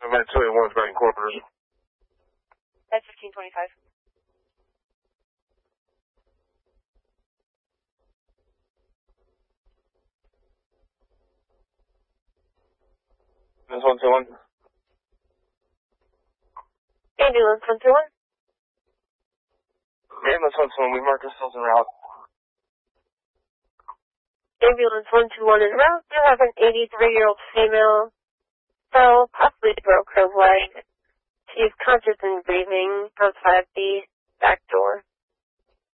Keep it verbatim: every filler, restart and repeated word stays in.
Med two eighty-one is back in Corpus. That's fifteen twenty-five. This one two one. Ambulance one two one. Ambulance one two one, we marked ourselves en route. Ambulance one two one en route. You have an eighty-three-year-old female. Fell, possibly broke her leg. She's conscious and breathing outside the back door.